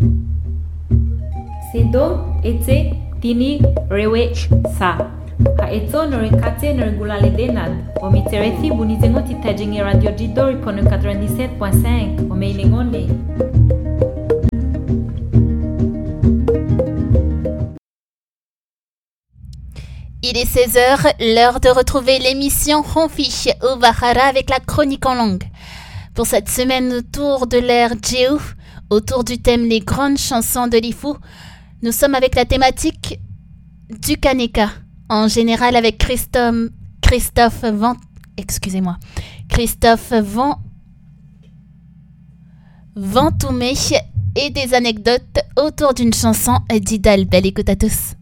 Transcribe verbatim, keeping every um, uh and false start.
Sedo ete tini rewe sa. Ha eto nore kate nore gulale denad. O mitereti bunizengo titajenge radio jidori pono quatre-vingt-dix-sept point cinq. O meilingonde. Il est seize heures, l'heure de retrouver l'émission Ronfiche au Bahara avec la chronique en langue. Pour cette semaine autour de l'ère Djéou, autour du thème Les grandes chansons de l'Ifou, nous sommes avec la thématique du Kaneka, en général avec Christophe, Christophe Van, excusez-moi, Christophe Van, Vantoumé et des anecdotes autour d'une chanson d'Idal. Belle écoute à tous.